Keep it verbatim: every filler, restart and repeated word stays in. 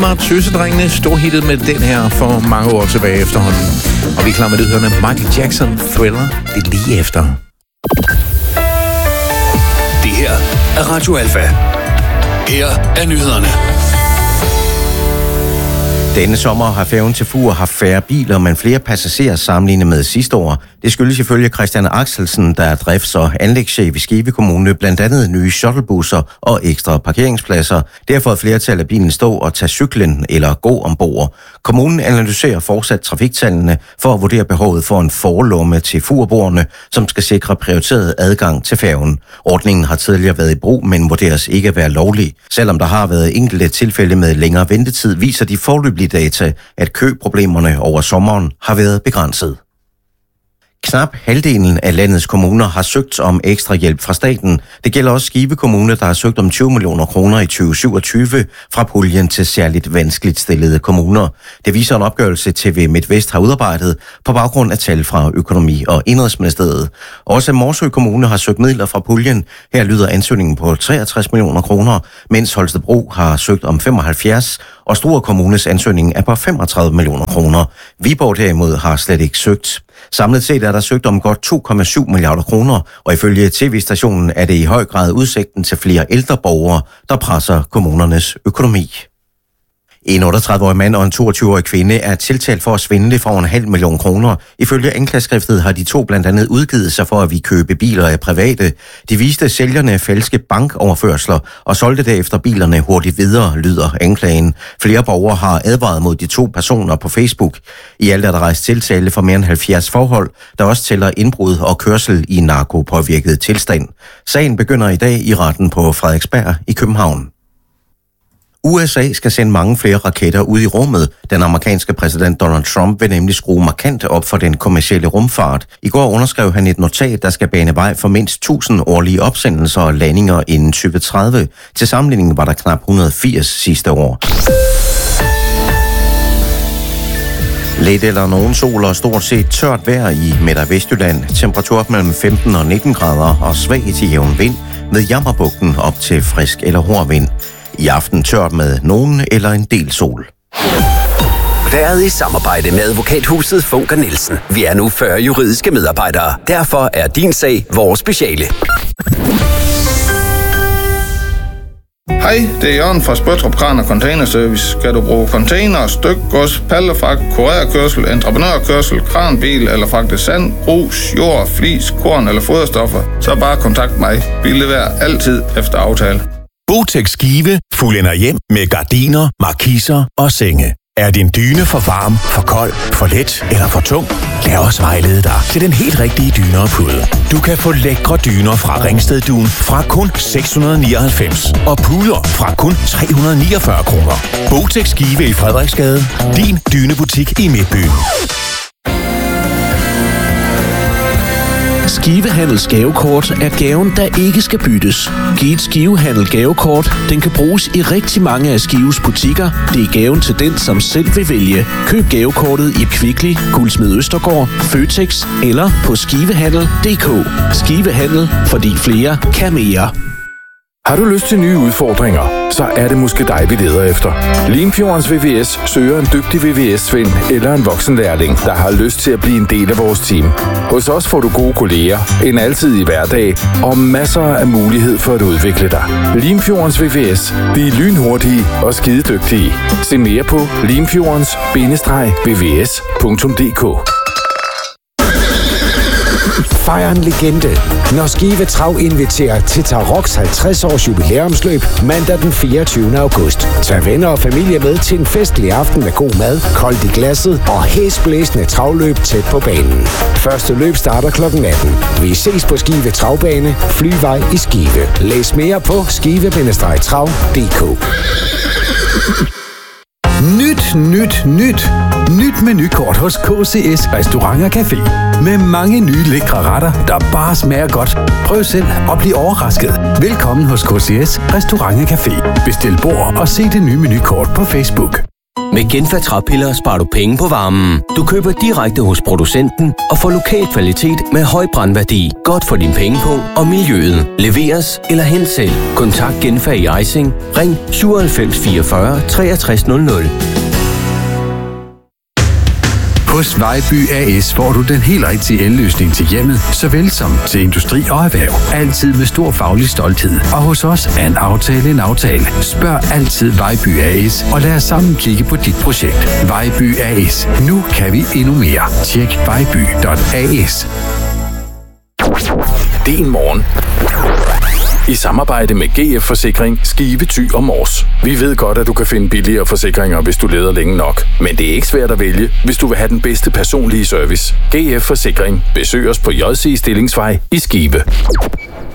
Tøsedrengene storhittet med den her for mange år tilbage efterhånden. Og vi er klar med nyhederne. Michael Jackson, Thriller, det er lige efter. Det her er Radio Alfa. Her er nyhederne. Denne sommer har færgen til Fur haft færre biler, men flere passagerer sammenlignet med sidste år. Det skyldes ifølge Christian Axelsen, der er drifts- og anlægschef i Skive Kommune, blandt andet nye shuttlebusser og ekstra parkeringspladser. Det har fået flertal af bilen stå og tage cyklen eller gå ombord. Kommunen analyserer fortsat trafiktallene for at vurdere behovet for en forlomme til Furborgerne, som skal sikre prioriteret adgang til færgen. Ordningen har tidligere været i brug, men vurderes ikke at være lovlig. Selvom der har været enkelte tilfælde med længere ventetid, viser de foreløbige data, at køproblemerne over sommeren har været begrænset. Knap halvdelen af landets kommuner har søgt om ekstra hjælp fra staten. Det gælder også Skive Kommune, der har søgt om tyve millioner kroner i tyve syvogtyve fra puljen til særligt vanskeligt stillede kommuner. Det viser en opgørelse, T V MidtVest har udarbejdet på baggrund af tal fra Økonomi- og Indenrigsministeriet. Også Morsø Kommune har søgt midler fra puljen. Her lyder ansøgningen på treogtres millioner kroner, mens Holstebro har søgt om femoghalvfjerds, og Struer Kommunes ansøgning er på femogtredive millioner kroner. Viborg derimod har slet ikke søgt. Samlet set er der søgt om godt to komma syv milliarder kroner, og ifølge T V-stationen er det i høj grad udsigten til flere ældre borgere, der presser kommunernes økonomi. En otteogtredive-årig mand og en toogtyve-årig kvinde er tiltalt for at svindle for en halv million kroner. Ifølge anklageskriftet har de to blandt andet udgivet sig for at vi købe biler af private. De viste sælgerne falske bankoverførsler og solgte derefter bilerne hurtigt videre, lyder anklagen. Flere borgere har advaret mod de to personer på Facebook. I alt er der rejst tiltale for mere end halvfjerds forhold, der også tæller indbrud og kørsel i narkopåvirket tilstand. Sagen begynder i dag i retten på Frederiksberg i København. U S A skal sende mange flere raketter ud i rummet. Den amerikanske præsident Donald Trump vil nemlig skrue markant op for den kommercielle rumfart. I går underskrev han et notat, der skal bane vej for mindst tusind årlige opsendelser og landinger inden tyve tredive. Til sammenligning var der knap et hundrede og firs sidste år. Lidt eller nogen sol og stort set tørt vejr i Midt- og Vestjylland. Temperatur mellem femten og nitten grader og svag til jævn vind med Jammerbugten op til frisk eller hård vind. I aften tørt med nogen eller en del sol. Været i samarbejde med advokathuset Funker Nielsen. Vi er nu fyrre juridiske medarbejdere. Derfor er din sag vores speciale. Hej, det er Jørgen fra Spøttrup Kran og Container Service. Skal du bruge container, stykgods, pallefragt, kurerkørsel, entreprenørkørsel, kranbil eller fragte sand, grus, jord, flis, korn eller foderstoffer, så bare kontakt mig. Vi leverer altid efter aftale. Botex Skive fuldender hjem med gardiner, markiser og senge. Er din dyne for varm, for kold, for let eller for tung? Lad os vejlede dig til den helt rigtige dyne og pude. Du kan få lækre dyner fra Ringsted Dun fra kun seks hundrede nioghalvfems og puder fra kun tre hundrede niogfyrre kroner. Botex Skive i Frederiksgade. Din dynebutik i Midtbyen. Skivehandels gavekort er gaven, der ikke skal byttes. Giv et Skivehandel gavekort. Den kan bruges i rigtig mange af Skives butikker. Det er gaven til den, som selv vil vælge. Køb gavekortet i Kvickly, Guldsmed Østergaard, Føtex eller på skivehandel punktum d k. Skivehandel, fordi flere kan mere. Har du lyst til nye udfordringer, så er det måske dig, vi leder efter. Limfjordens V V S søger en dygtig V V S-svend eller en voksenlærling, der har lyst til at blive en del af vores team. Hos os får du gode kolleger, en altidig hverdag og masser af mulighed for at udvikle dig. Limfjordens V V S. Vi er lynhurtige og skidedygtige. Se mere på limfjordens bindestreg v v s punktum d k. Fejr en legende, når Skive Trav inviterer til Taroks halvtreds års jubilæumsløb mandag den fireogtyvende august. Tag venner og familie med til en festlig aften med god mad, koldt i glasset og hæsblæsende travløb tæt på banen. Første løb starter klokken atten. Vi ses på Skive Travbane, Flyvej i Skive. Læs mere på skive bindestreg trav punktum d k. Nyt, nyt, nyt. Nyt menukort hos K C S Restaurant og Café. Med mange nye lækre retter, der bare smager godt. Prøv selv og bliv overrasket. Velkommen hos K C S Restaurant og Café. Bestil bord og se det nye menukort på Facebook. Med Genfa træpiller sparer du penge på varmen. Du køber direkte hos producenten og får lokal kvalitet med høj brandværdi. Godt for din pengepung og miljøet. Leveres eller hent selv. Kontakt Genfa i Ejsing. Ring syvoghalvfems fireogfyrre treogtres nul nul. Hos Vejby A S får du den helt rigtige elløsning til hjemmet, såvel som til industri og erhverv. Altid med stor faglig stolthed. Og hos os er en aftale en aftale. Spørg altid Vejby A S, og lad os sammen kigge på dit projekt. Vejby A S. Nu kan vi endnu mere. Tjek vejby punktum a s. Din morgen. I samarbejde med G F Forsikring, Skive, Thy og Mors. Vi ved godt, at du kan finde billigere forsikringer, hvis du leder længe nok. Men det er ikke svært at vælge, hvis du vil have den bedste personlige service. G F Forsikring. Besøg os på J C Stillingsvej i Skive.